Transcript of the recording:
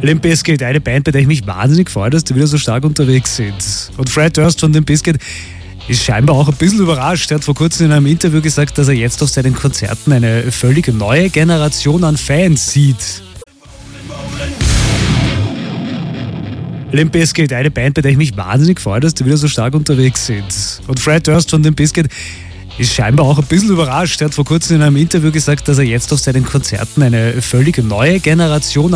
Limp Bizkit, eine Band, bei der ich mich wahnsinnig freue, dass die wieder so stark unterwegs sind. Und Fred Durst von Limp Bizkit ist scheinbar auch ein bisschen überrascht. Er hat vor kurzem in einem Interview gesagt, dass er jetzt auf seinen Konzerten eine völlig neue Generation an Fans sieht. Limp Bizkit, eine Band, bei der ich mich wahnsinnig freue, dass die wieder so stark unterwegs sind. Und Fred Durst von Limp Bizkit ist scheinbar auch ein bisschen überrascht. Er hat vor kurzem in einem Interview gesagt, dass er jetzt auf seinen Konzerten eine völlig neue Generation